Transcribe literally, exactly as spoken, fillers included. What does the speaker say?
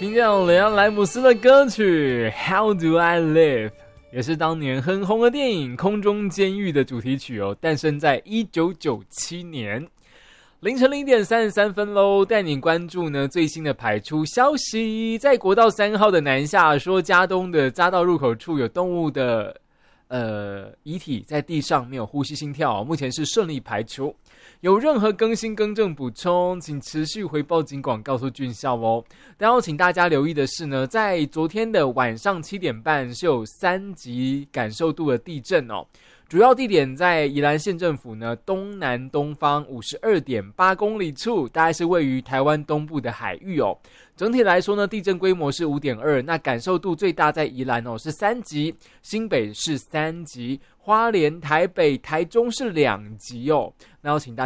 听见雷昂莱姆斯的歌曲 How Do I Live， 也是当年很红的电影《空中监狱》的主题曲哦，诞生在一九九七年。凌晨零点三十三分喽，带你关注呢最新的排出消息。在国道三号的南下，说嘉东的匝道入口处有动物的呃遗体在地上，没有呼吸心跳，目前是顺利排除。有任何更新更正补充，请持续回报警广告诉军校哦。然后请大家留意的是呢，在昨天的晚上七点半是有三级感受度的地震哦。主要地点在宜兰县政府呢东南东方五十二点八公里处，大概是位于台湾东部的海域哦。整体来说呢，地震规模是 五点二， 那感受度最大在宜兰哦是三级，新北是三级，花莲、台北、台中是两级哦。然后请大家